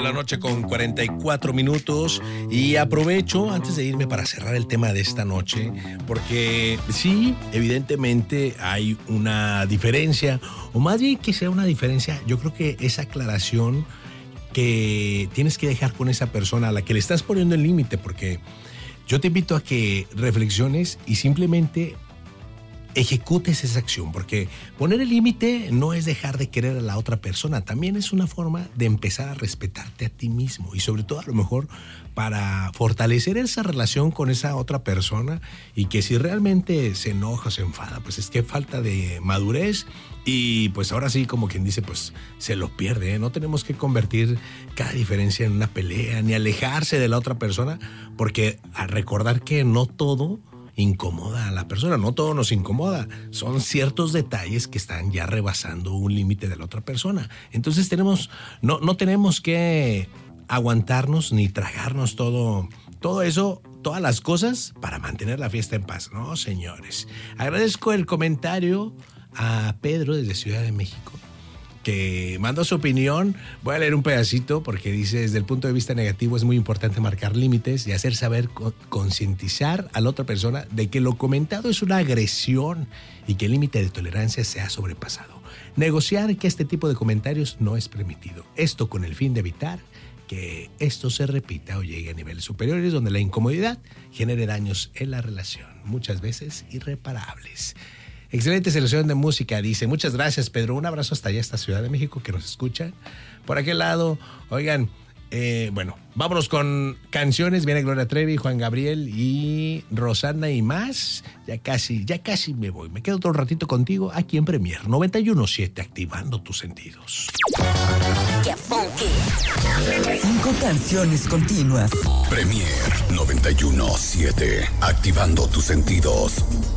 la noche con 44 minutos y aprovecho antes de irme para cerrar el tema de esta noche, porque sí, evidentemente hay una diferencia, o más bien que sea una diferencia, yo creo que esa aclaración que tienes que dejar con esa persona a la que le estás poniendo el límite, porque yo te invito a que reflexiones y simplemente ejecutes esa acción, porque poner el límite no es dejar de querer a la otra persona, también es una forma de empezar a respetarte a ti mismo y sobre todo a lo mejor para fortalecer esa relación con esa otra persona y que si realmente se enoja o se enfada, pues es que falta de madurez y pues ahora sí, como quien dice, pues se lo pierde, ¿eh? No tenemos que convertir cada diferencia en una pelea ni alejarse de la otra persona, porque a recordar que no todo incomoda a la persona, no todo nos incomoda, son ciertos detalles que están ya rebasando un límite de la otra persona. Entonces no tenemos que aguantarnos ni tragarnos todo eso, todas las cosas para mantener la fiesta en paz, no señores. Agradezco el comentario a Pedro desde Ciudad de México, que mandó su opinión. Voy a leer un pedacito porque dice: desde el punto de vista negativo es muy importante marcar límites y hacer saber, concientizar a la otra persona de que lo comentado es una agresión y que el límite de tolerancia se ha sobrepasado. Negociar que este tipo de comentarios no es permitido. Esto con el fin de evitar que esto se repita o llegue a niveles superiores donde la incomodidad genere daños en la relación, muchas veces irreparables. Excelente selección de música, dice. Muchas gracias, Pedro. Un abrazo hasta allá, hasta Ciudad de México, que nos escuchan. Por aquel lado, oigan, bueno, vámonos con canciones. Viene Gloria Trevi, Juan Gabriel y Rosana y más. Ya casi me voy. Me quedo otro ratito contigo aquí en Premier 91.7, activando tus sentidos. ¡Qué funky! 5 canciones continuas. Premier 91.7, activando tus sentidos.